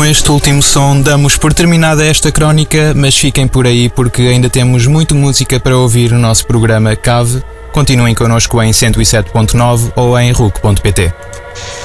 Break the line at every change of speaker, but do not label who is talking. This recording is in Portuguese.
Com este último som damos por terminada esta crónica, mas fiquem por aí porque ainda temos muito música para ouvir no nosso programa Cave. Continuem connosco em 107.9 ou em RUC.pt.